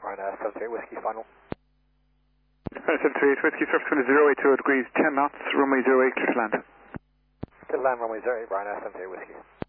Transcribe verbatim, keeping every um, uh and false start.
Brian uh, seven three eight Whiskey final. seven three eight Whiskey, surface wind is zero eight zero degrees, ten knots, runway zero eight, clear to land. Clear to land, runway zero eight, Brian uh, seven three eight Whiskey.